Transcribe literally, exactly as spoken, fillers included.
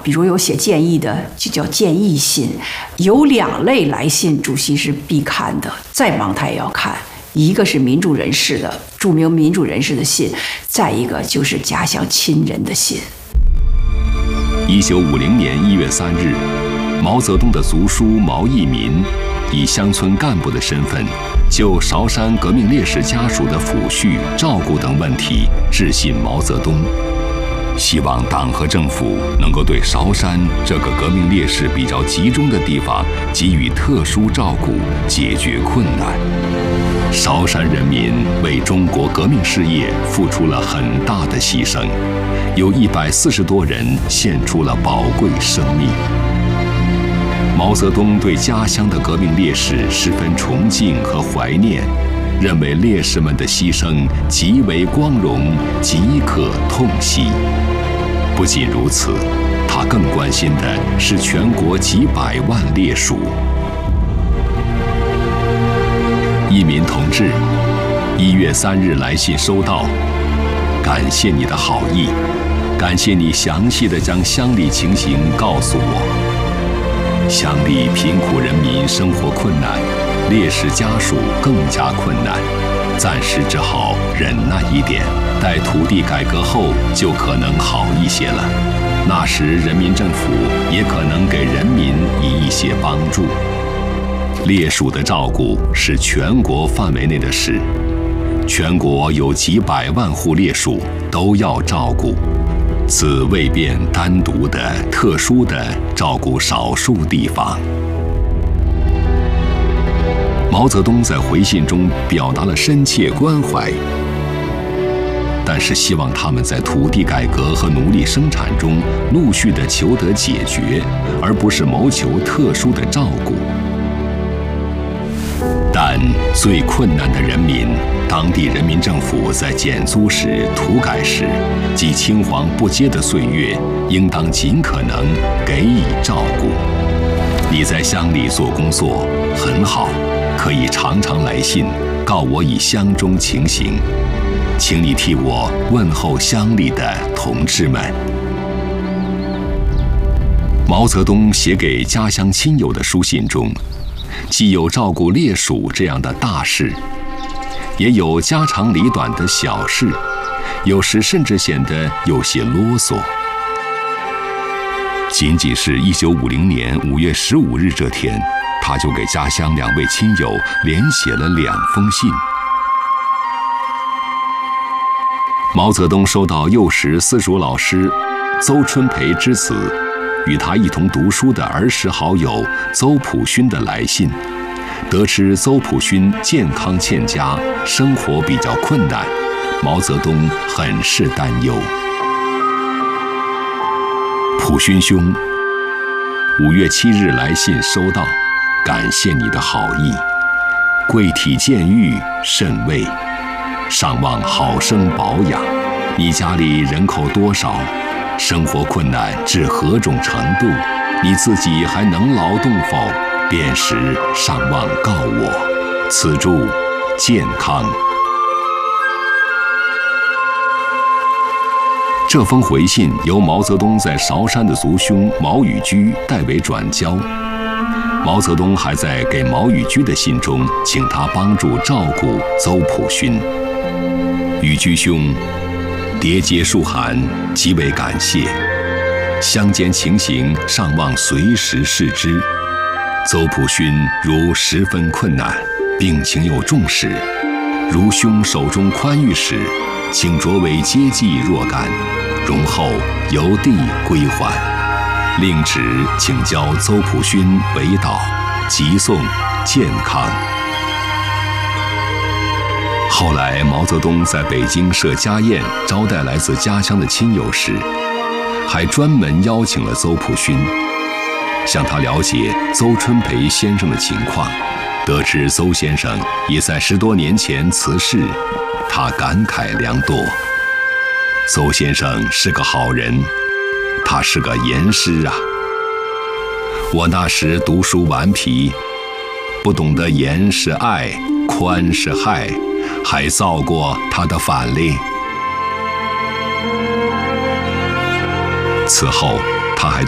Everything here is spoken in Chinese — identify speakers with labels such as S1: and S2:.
S1: 比如有写建议的，就叫建议信。有两类来信，主席是必看的，再忙他也要看。一个是民主人士的著名民主人士的信，再一个就是家乡亲人的信。
S2: 一九五零年一月三日，毛泽东的族叔毛义民以乡村干部的身份，就韶山革命烈士家属的抚恤、照顾等问题致信毛泽东，希望党和政府能够对韶山这个革命烈士比较集中的地方给予特殊照顾，解决困难。韶山人民为中国革命事业付出了很大的牺牲，有一百四十多人献出了宝贵生命。毛泽东对家乡的革命烈士十分崇敬和怀念，认为烈士们的牺牲极为光荣，极可痛惜。不仅如此，他更关心的是全国几百万烈属。义民同志，一月三日来信收到，感谢你的好意，感谢你详细地将乡里情形告诉我。乡里贫苦人民生活困难，烈士家属更加困难，暂时只好忍耐一点，待土地改革后就可能好一些了。那时人民政府也可能给人民以一些帮助。烈属的照顾是全国范围内的事，全国有几百万户烈属都要照顾，此未便单独的、特殊的照顾少数地方。毛泽东在回信中表达了深切关怀，但是希望他们在土地改革和奴隶生产中陆续地求得解决，而不是谋求特殊的照顾。但最困难的人民，当地人民政府在减租时、土改时及青黄不接的岁月，应当尽可能给予照顾。你在乡里做工作很好，可以常常来信告我以乡中情形，请你替我问候乡里的同志们。毛泽东写给家乡亲友的书信中，既有照顾烈属这样的大事，也有家长里短的小事，有时甚至显得有些啰嗦。仅仅是一九五零年五月十五日这天，他就给家乡两位亲友连写了两封信。毛泽东收到幼时私塾老师邹春培之子，与他一同读书的儿时好友邹朴勋的来信，得知邹朴勋健康欠佳，生活比较困难，毛泽东很是担忧。朴勋兄，五月七日来信收到，感谢你的好意，贵体健愈甚慰，尚望好生保养。你家里人口多少？生活困难至何种程度？你自己还能劳动否？便时尚望告我。此祝健康。这封回信由毛泽东在韶山的族兄毛宇居代为转交。毛泽东还在给毛宇居的信中，请他帮助照顾邹朴勋。宇居兄，迭节数函，极为感谢。乡间情形尚望随时视之。邹朴勋如十分困难，病情又重视，如兄手中宽裕时，请着为接济若干，容后由地归还。另旨请交邹朴勋为导，急送健康。后来毛泽东在北京设家宴招待来自家乡的亲友时，还专门邀请了邹朴勋，向他了解邹春培先生的情况。得知邹先生已在十多年前辞世，他感慨良多。邹先生是个好人，他是个严师啊。我那时读书顽皮，不懂得严是爱，宽是害，还造过他的反例。此后他还